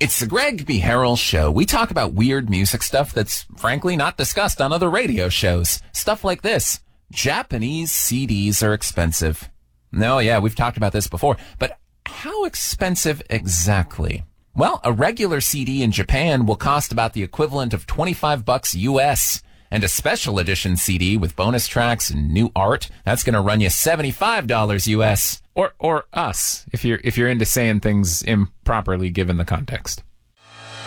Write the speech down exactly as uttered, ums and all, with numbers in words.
It's the Greg B. Harrell Show. We talk about weird music stuff that's frankly not discussed on other radio shows. Stuff like this. Japanese C Ds are expensive. No, yeah, we've talked about this before, but how expensive exactly? Well, a regular C D in Japan will cost about the equivalent of twenty-five bucks U S, and a special edition C D with bonus tracks and new art, that's going to run you seventy-five dollars U S. Or or us, if you're if you're into saying things improperly given the context.